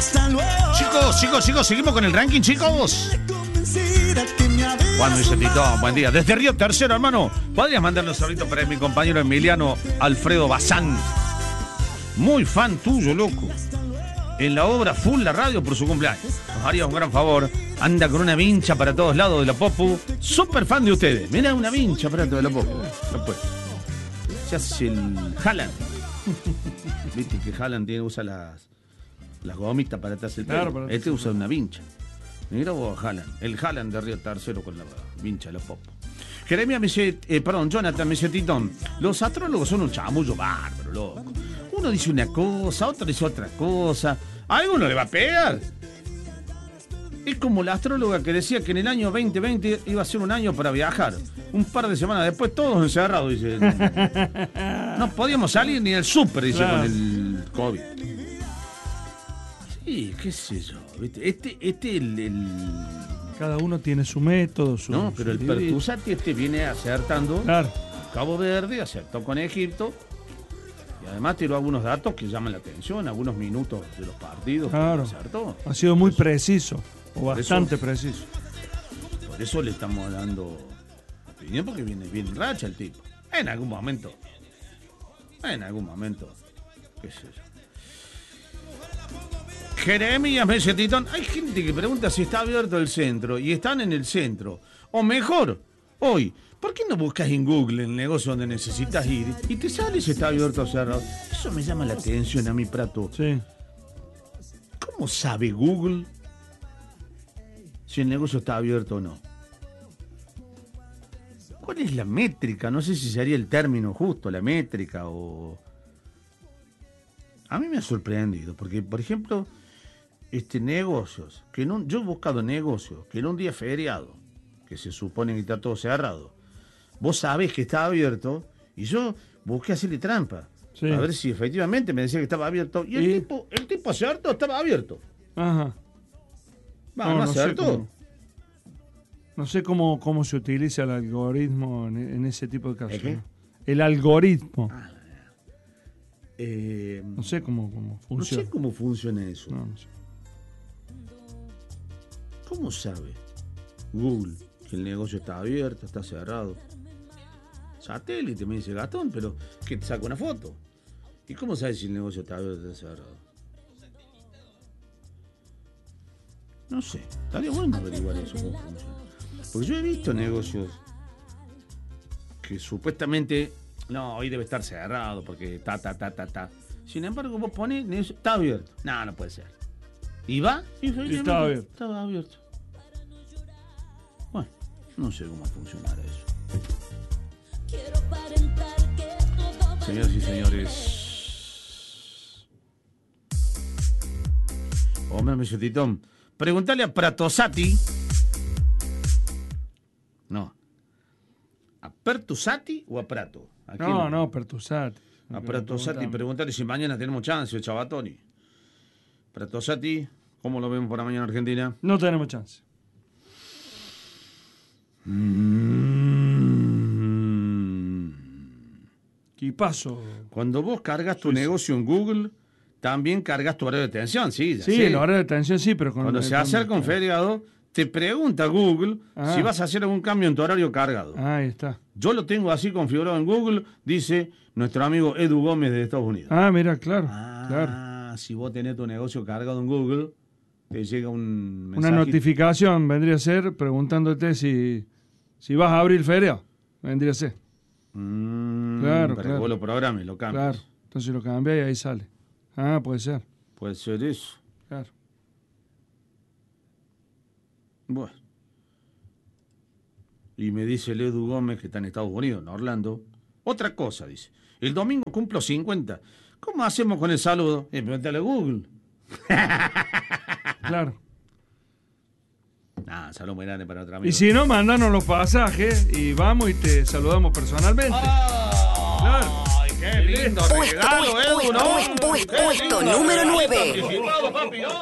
Chicos, seguimos con el ranking, chicos. Juan dice Tito, buen día. Desde Río Tercero, hermano. ¿Podrías mandarnos ahorita para mi compañero Emiliano Alfredo Bazán? Muy fan tuyo, loco. En la obra Full la Radio por su cumpleaños. Nos haría un gran favor. Anda con una vincha para todos lados de la Popu. Súper fan de ustedes. Mira, una vincha para todos de la Popu. No puede. Se hace el Haaland. Viste que Haaland usa las gomitas para atrás el pelo. Claro, este usa una vincha. Mira vos, Haaland. El Haaland de Río Tercero con la vincha de la Popu. Jeremia me dice, Jonathan me dice, Titón, los astrólogos son un chamullo bárbaro, loco. Uno dice una cosa, otro dice otra cosa. A alguno le va a pegar. Es como la astróloga que decía que en el año 2020 iba a ser un año para viajar. Un par de semanas después, todos encerrados, dice. No podíamos salir ni al súper, dice, claro, con el COVID. Sí, qué sé yo. Cada uno tiene su método, No, pero el Pertusati viene acertando. Claro. Cabo Verde, acertó con Egipto. Y además tiró algunos datos que llaman la atención, algunos minutos de los partidos. Claro. Ha sido muy preciso, o bastante preciso. Por eso le estamos dando opinión, porque viene bien racha el tipo. En algún momento, qué sé yo. Jeremías me dice, Titón, hay gente que pregunta si está abierto el centro, y están en el centro. O mejor, hoy, ¿por qué no buscas en Google el negocio donde necesitas ir y te sale si está abierto o cerrado? Eso me llama la atención a mí, Prato. Sí. ¿Cómo sabe Google si el negocio está abierto o no? ¿Cuál es la métrica? No sé si sería el término justo, la métrica o... A mí me ha sorprendido, porque, por ejemplo, negocios, que yo he buscado negocios que en un día feriado, que se supone que está todo cerrado, vos sabés que está abierto, y yo busqué hacerle trampa, sí, a ver si efectivamente me decía que estaba abierto, y el tipo acertó, estaba abierto. Ajá. Vamos, acertó. No sé cómo se utiliza el algoritmo en ese tipo de casos. ¿No? El algoritmo. No sé cómo funciona. No sé cómo funciona eso. No sé. ¿Cómo sabe Google que el negocio está abierto, está cerrado? Satélite, me dice Gastón, pero que te saca una foto. ¿Y cómo sabes si el negocio está abierto o está cerrado? No sé, estaría bueno averiguar eso, cómo funciona. Porque yo he visto negocios que supuestamente, no, hoy debe estar cerrado porque ta. Sin embargo, vos ponés, está abierto. No puede ser. ¿Y va? Y estaba abierto. Estaba abierto. Bueno, no sé cómo funcionará eso. Señoras y señores. Hombre, me dice Titón. Preguntale a Pratosati. No. ¿A Pertusati o a Prato? No, Pertusati. A Pratosati, preguntale si mañana tenemos chance, Chavatoni. Pratosati, ¿cómo lo vemos para mañana en Argentina? No tenemos chance. ¿Qué pasó? Cuando vos cargas tu negocio en Google, también cargas tu horario de atención, sí. Sí, el horario de atención sí, pero cuando se acerca un feriado, te pregunta Google si vas a hacer algún cambio en tu horario cargado. Ahí está. Yo lo tengo así configurado en Google, dice nuestro amigo Edu Gómez de Estados Unidos. Mira, claro. Si vos tenés tu negocio cargado en Google, te llega un mensaje. Una notificación vendría a ser preguntándote si vas a abrir feriado. Vendría a ser. Claro. Para que vos lo programes, lo cambies. Claro, entonces lo cambias y ahí sale. Puede ser. Puede ser eso. Claro. Bueno. Y me dice el Edu Gómez, que está en Estados Unidos, en Orlando. Otra cosa, dice. El domingo cumplo 50. ¿Cómo hacemos con el saludo? Pregúntale a Google. Claro. Saludos muy grande para otra amiga. Y si no, mandanos los pasajes y vamos y te saludamos personalmente. Claro. ¡Ay, qué lindo regalo, Edu! Puesto número 9.